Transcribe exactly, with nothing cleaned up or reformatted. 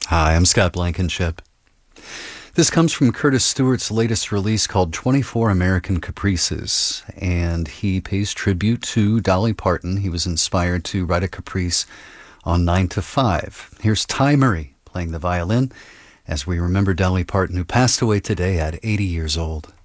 Hi, I'm Scott Blankenship. This comes from Curtis Stewart's latest release called twenty-four American Caprices, and he pays tribute to Dolly Parton. He was inspired to write a caprice on nine to five. Here's Ty Murray playing the violin as we remember Dolly Parton, who passed away today at eighty years old.